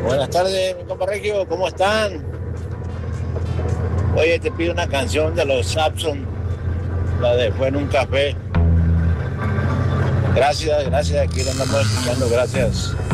Buenas tardes, mi compa Regio, ¿cómo están? Oye, te pido una canción de los Sapson, la de Fue en un café. Gracias, aquí la andamos escuchando, gracias.